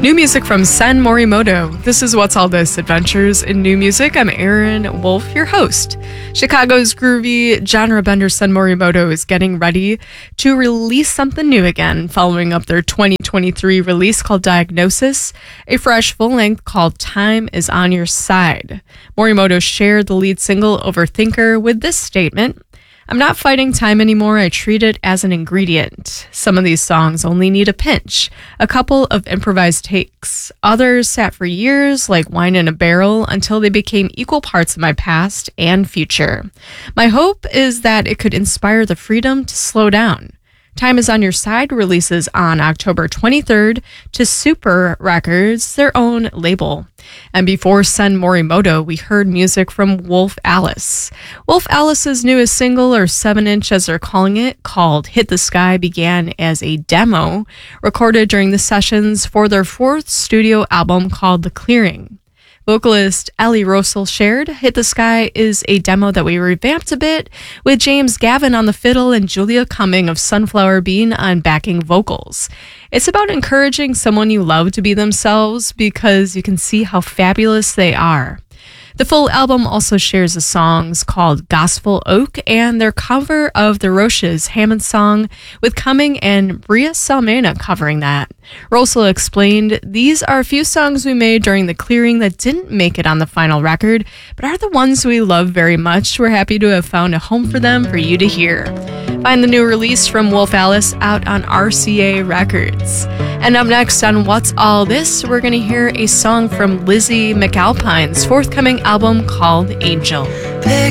New music from Sen Morimoto. This is What's All This? Adventures in New Music. I'm Erin Wolf, your host. Chicago's groovy genre bender Sen Morimoto is getting ready to release something new again, following up their 2023 release called Diagnosis, a fresh full-length called Time is on Your Side. Morimoto shared the lead single Overthinker with this statement: "I'm not fighting time anymore. I treat it as an ingredient. Some of these songs only need a pinch, a couple of improvised takes. Others sat for years like wine in a barrel until they became equal parts of my past and future. My hope is that it could inspire the freedom to slow down." Time is on Your Side releases on October 23rd to Super Records, their own label. And before Sen Morimoto, we heard music from Wolf Alice. Wolf Alice's newest single, or 7-inch as they're calling it, called Hit the Sky, began as a demo recorded during the sessions for their fourth studio album called The Clearing. Vocalist Ellie Rosel shared, "Hit the Sky is a demo that we revamped a bit, with James Gavin on the fiddle and Julia Cumming of Sunflower Bean on backing vocals. It's about encouraging someone you love to be themselves because you can see how fabulous they are." The full album also shares the songs called Gospel Oak and their cover of the Roches Hammond song, with Cumming and Bria Salmena covering that. Rosel explained, "These are a few songs we made during The Clearing that didn't make it on the final record, but are the ones we love very much. We're happy to have found a home for them for you to hear." Find the new release from Wolf Alice out on RCA Records. And up next on What's All This, we're going to hear a song from Lizzie McAlpine's forthcoming album called Angel. Pick